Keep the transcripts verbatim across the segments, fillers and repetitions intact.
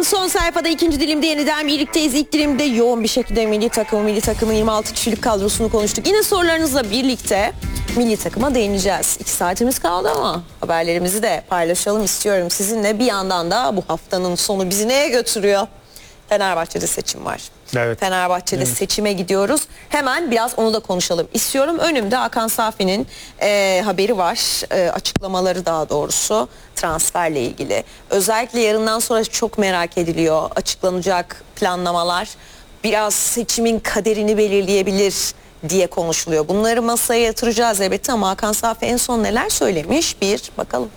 son sayfada ikinci dilimde yeniden birlikteyiz. İlk dilimde yoğun bir şekilde milli takımı, milli takımın yirmi altı kişilik kadrosunu konuştuk. Yine sorularınızla birlikte milli takıma değineceğiz. İki saatimiz kaldı ama haberlerimizi de paylaşalım istiyorum sizinle. Bir yandan da bu haftanın sonu bizi neye götürüyor? Fenerbahçe'de seçim var. Evet. Fenerbahçe'de evet. seçime gidiyoruz. Hemen biraz onu da konuşalım istiyorum. Önümde Hakan Safi'nin e, haberi var. E, açıklamaları daha doğrusu transferle ilgili. Özellikle yarından sonra çok merak ediliyor. Açıklanacak planlamalar biraz seçimin kaderini belirleyebilir diye konuşuluyor. Bunları masaya yatıracağız elbette ama Hakan Safi en son neler söylemiş? Bir bakalım.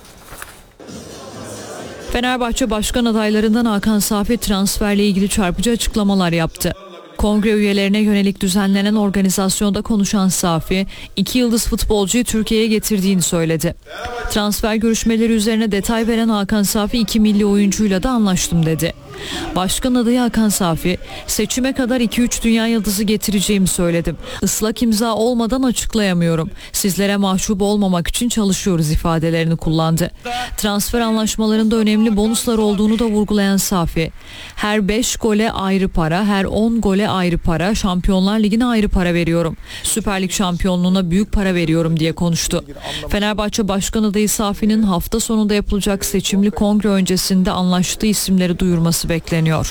Fenerbahçe başkan adaylarından Hakan Safi transferle ilgili çarpıcı açıklamalar yaptı. Kongre üyelerine yönelik düzenlenen organizasyonda konuşan Safi, iki yıldız futbolcuyu Türkiye'ye getirdiğini söyledi. Transfer görüşmeleri üzerine detay veren Hakan Safi, iki milli oyuncuyla da anlaştım dedi. Başkan adayı Hakan Safi, seçime kadar iki üç dünya yıldızı getireceğimi söyledim. Islak imza olmadan açıklayamıyorum. Sizlere mahcup olmamak için çalışıyoruz ifadelerini kullandı. Transfer anlaşmalarında önemli bonuslar olduğunu da vurgulayan Safi, her beş gole ayrı para, her on gole ayrı para, Şampiyonlar Ligi'ne ayrı para veriyorum. Süper Lig şampiyonluğuna büyük para veriyorum diye konuştu. Fenerbahçe Başkan adayı Safi'nin hafta sonunda yapılacak seçimli kongre öncesinde anlaştığı isimleri duyurması bekleniyor.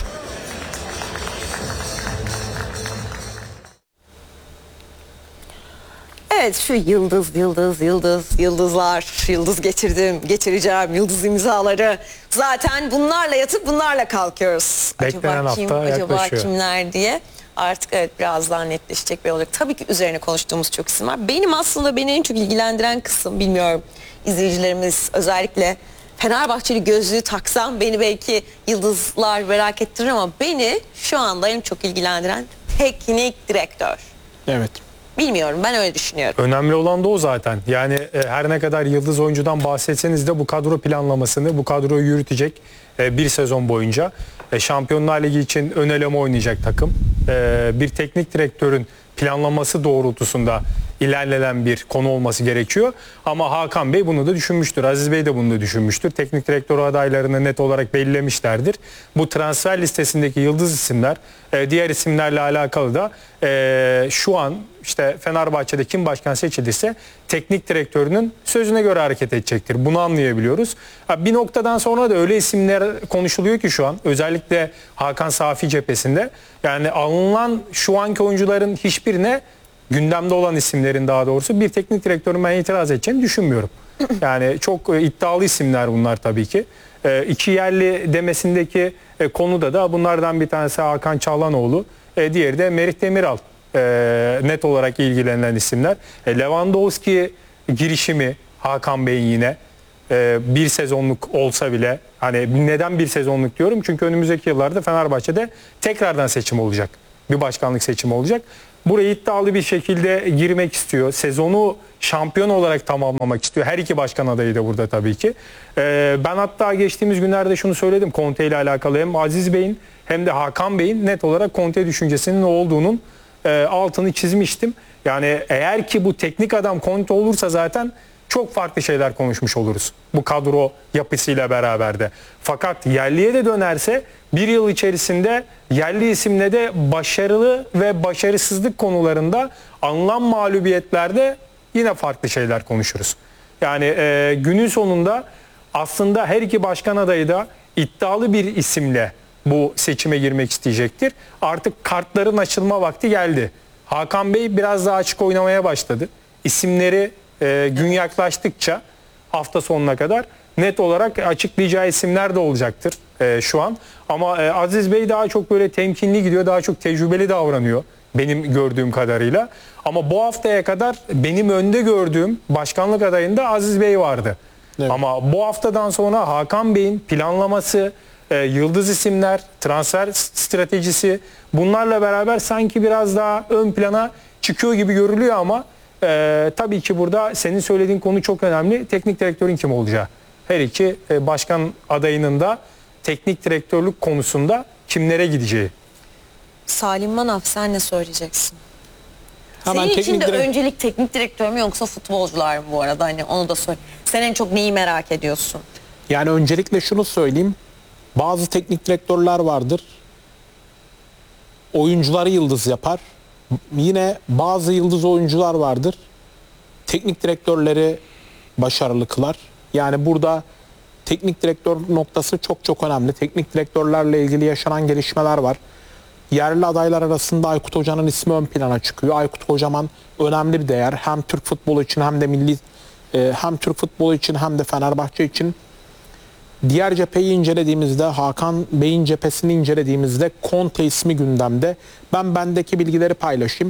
Evet, şu yıldız, yıldız, yıldız, yıldızlar, yıldız getirdim, getireceğim, yıldız imzaları. Zaten bunlarla yatıp bunlarla kalkıyoruz. Beklenen acaba kim, hafta acaba yaklaşıyor. kimler diye. Artık evet biraz daha netleşecek bir olacak. Tabii ki üzerine konuştuğumuz çok isim var. Benim aslında beni en çok ilgilendiren kısım, bilmiyorum izleyicilerimiz özellikle Fenerbahçeli gözlüğü taksam beni belki yıldızlar merak ettirir ama beni şu anda en çok ilgilendiren teknik direktör. Evet. Bilmiyorum, ben öyle düşünüyorum. Önemli olan da o zaten. Yani e, her ne kadar yıldız oyuncudan bahsetseniz de bu kadro planlamasını, bu kadroyu yürütecek e, bir sezon boyunca e, Şampiyonlar Ligi için ön eleme oynayacak takım. E, bir teknik direktörün planlaması doğrultusunda ilerlenen bir konu olması gerekiyor. Ama Hakan Bey bunu da düşünmüştür. Aziz Bey de bunu da düşünmüştür. Teknik direktör adaylarını net olarak belirlemişlerdir. Bu transfer listesindeki yıldız isimler, e, diğer isimlerle alakalı da e, şu an işte Fenerbahçe'de kim başkan seçilirse teknik direktörünün sözüne göre hareket edecektir. Bunu anlayabiliyoruz. Ha, bir noktadan sonra da öyle isimler konuşuluyor ki şu an özellikle Hakan Safi cephesinde, yani alınan şu anki oyuncuların hiçbirine, gündemde olan isimlerin daha doğrusu, bir teknik direktörün ben itiraz edeceğini düşünmüyorum. Yani çok e, iddialı isimler bunlar tabii ki. E, iki yerli demesindeki e, konuda da bunlardan bir tanesi Hakan Çalhanoğlu, e, diğeri de Merih Demiral. E, net olarak ilgilenen isimler. E, Lewandowski girişimi Hakan Bey'in yine e, bir sezonluk olsa bile, hani neden bir sezonluk diyorum? Çünkü önümüzdeki yıllarda Fenerbahçe'de tekrardan seçim olacak. Bir başkanlık seçimi olacak. Buraya iddialı bir şekilde girmek istiyor. Sezonu şampiyon olarak tamamlamak istiyor. Her iki başkan adayı da burada tabii ki. Ee, ben hatta geçtiğimiz günlerde şunu söyledim Conte ile alakalı. Hem Aziz Bey'in hem de Hakan Bey'in net olarak Conte düşüncesinin olduğunun e, altını çizmiştim. Yani eğer ki bu teknik adam Conte olursa zaten çok farklı şeyler konuşmuş oluruz. Bu kadro yapısıyla beraber de. Fakat yerliye de dönerse bir yıl içerisinde yerli isimle de başarılı ve başarısızlık konularında alınan mağlubiyetlerde yine farklı şeyler konuşuruz. Yani e, günün sonunda aslında her iki başkan adayı da iddialı bir isimle bu seçime girmek isteyecektir. Artık kartların açılma vakti geldi. Hakan Bey biraz daha açık oynamaya başladı. İsimleri e, gün yaklaştıkça hafta sonuna kadar net olarak açıklayacağı isimler de olacaktır e, şu an. Ama e, Aziz Bey daha çok böyle temkinli gidiyor, daha çok tecrübeli davranıyor benim gördüğüm kadarıyla. Ama bu haftaya kadar benim önde gördüğüm başkanlık adayında Aziz Bey vardı. Evet. Ama bu haftadan sonra Hakan Bey'in planlaması, e, yıldız isimler, transfer stratejisi, bunlarla beraber sanki biraz daha ön plana çıkıyor gibi görülüyor ama e, tabii ki burada senin söylediğin konu çok önemli. Teknik direktörün kim olacağı. Her iki e, başkan adayının da teknik direktörlük konusunda kimlere gideceği. Salim Manav, sen ne söyleyeceksin? Hemen Senin için de direkt... öncelik teknik direktör mü yoksa futbolcular mı bu arada? Hani onu da söyle. Sen en çok neyi merak ediyorsun? Yani öncelikle şunu söyleyeyim. Bazı teknik direktörler vardır. Oyuncuları yıldız yapar. Yine bazı yıldız oyuncular vardır. Teknik direktörleri başarılı kılar. Yani burada teknik direktör noktası çok çok önemli. Teknik direktörlerle ilgili yaşanan gelişmeler var. Yerli adaylar arasında Aykut Hoca'nın ismi ön plana çıkıyor. Aykut Kocaman önemli bir değer. Hem Türk futbolu için hem de milli e, hem Türk futbolu için hem de Fenerbahçe için. Diğer cepheyi incelediğimizde, Hakan Bey'in cephesini incelediğimizde Conte ismi gündemde. Ben bendeki bilgileri paylaşayım.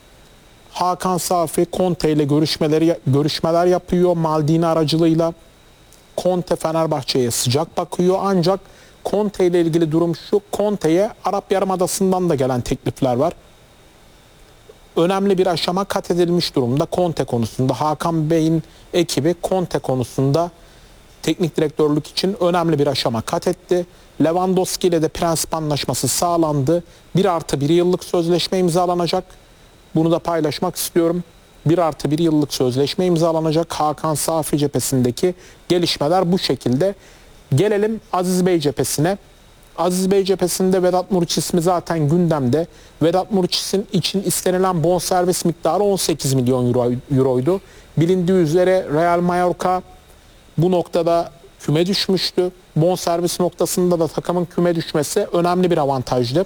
Hakan Safi Conte ile görüşmeleri görüşmeler yapıyor Maldini aracılığıyla. Conte Fenerbahçe'ye sıcak bakıyor, ancak Conte ile ilgili durum şu: Conte'ye Arap Yarımadası'ndan da gelen teklifler var. Önemli bir aşama kat edilmiş durumda Conte konusunda. Hakan Bey'in ekibi Conte konusunda teknik direktörlük için önemli bir aşama kat etti. Lewandowski ile de prensip anlaşması sağlandı. bir artı bir yıllık sözleşme imzalanacak. Bunu da paylaşmak istiyorum. bir artı bir yıllık sözleşme imzalanacak. Hakan Safi cephesindeki gelişmeler bu şekilde. Gelelim Aziz Bey cephesine. Aziz Bey cephesinde Vedat Muriç ismi zaten gündemde. Vedat Muriç'in için istenilen bonservis miktarı on sekiz milyon euro, euroydu. Bilindiği üzere Real Mallorca bu noktada küme düşmüştü. Bonservis noktasında da takımın küme düşmesi önemli bir avantajdı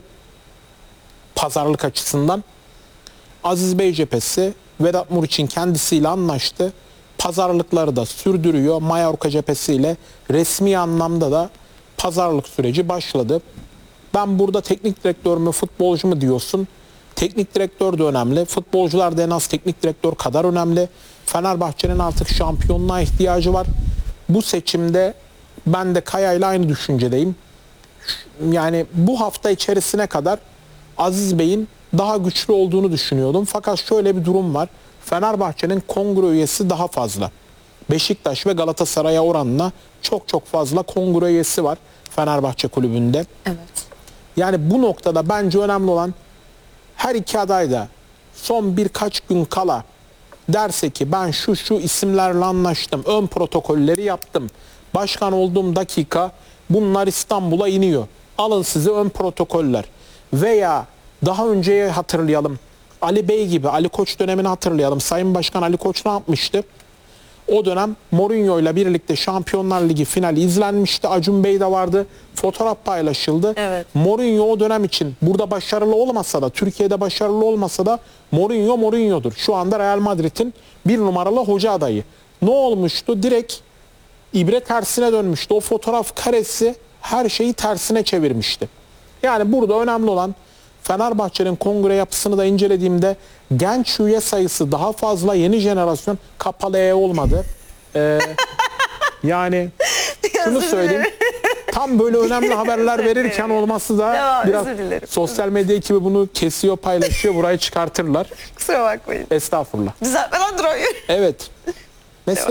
pazarlık açısından. Aziz Bey cephesi Vedat Muriç'in kendisiyle anlaştı. Pazarlıkları da sürdürüyor. Mallorca cephesiyle resmi anlamda da pazarlık süreci başladı. Ben burada teknik direktör mü futbolcu mu diyorsun? Teknik direktör de önemli. Futbolcular da en az teknik direktör kadar önemli. Fenerbahçe'nin artık şampiyonluğa ihtiyacı var. Bu seçimde ben de Kaya ile aynı düşüncedeyim. Yani bu hafta içerisine kadar Aziz Bey'in daha güçlü olduğunu düşünüyordum. Fakat şöyle bir durum var. Fenerbahçe'nin kongre üyesi daha fazla. Beşiktaş ve Galatasaray'a oranla çok çok fazla kongre üyesi var Fenerbahçe kulübünde. Evet. Yani bu noktada bence önemli olan, her iki aday da son birkaç gün kala derse ki ben şu şu isimlerle anlaştım, ön protokolleri yaptım, başkan olduğum dakika bunlar İstanbul'a iniyor, alın size ön protokoller. Veya daha önceyi hatırlayalım, Ali Bey gibi, Ali Koç dönemini hatırlayalım. Sayın Başkan Ali Koç ne yapmıştı? O dönem Mourinho ile birlikte Şampiyonlar Ligi finali izlenmişti. Acun Bey de vardı. Fotoğraf paylaşıldı. Evet. Mourinho o dönem için burada başarılı olmasa da, Türkiye'de başarılı olmasa da Mourinho Mourinho'dur. Şu anda Real Madrid'in bir numaralı hoca adayı. Ne olmuştu? Direkt ibre tersine dönmüştü. O fotoğraf karesi her şeyi tersine çevirmişti. Yani burada önemli olan, Fenerbahçe'nin kongre yapısını da incelediğimde genç üye sayısı daha fazla, yeni jenerasyon kapalı E olmadı. Ee, yani şunu söyleyeyim, tam böyle önemli haberler verirken olması da Devam, biraz, özür dilerim. sosyal medya ekibi bunu kesiyor, paylaşıyor, burayı çıkartırlar. Kusura bakmayın. Estağfurullah. Düzeltme lan Dro'yu. Evet. Mesela